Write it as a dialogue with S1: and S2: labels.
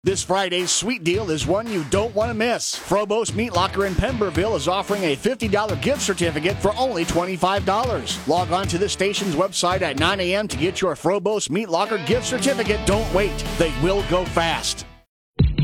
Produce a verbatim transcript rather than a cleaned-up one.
S1: This Friday's sweet deal is one you don't want to miss. Frobos Meat Locker in Pemberville is offering a fifty dollars gift certificate for only twenty-five dollars. Log on to the station's website at nine a.m. to get your Frobos Meat Locker gift certificate. Don't wait. They will go fast.